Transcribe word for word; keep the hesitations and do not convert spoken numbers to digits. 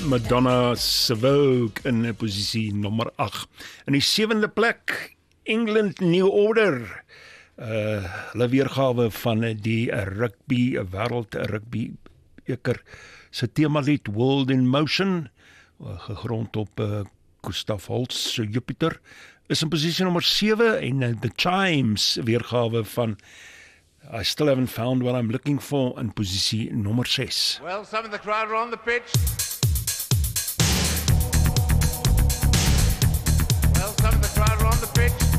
Madonna se Vogue in posisie nommer agt. In die sewende plek, England New Order. Uh, hulle weergawe van die rugby, wêreld rugby eker se temalied World in Motion, gegrond op uh, Gustav Holst se Jupiter, is in posisie nommer sewe en uh, The Chimes weergawe van I Still Haven't Found What I'm Looking For in posisie nommer ses. Well, some of the crowd are on the pitch. Well, some of the crowd are on the pitch.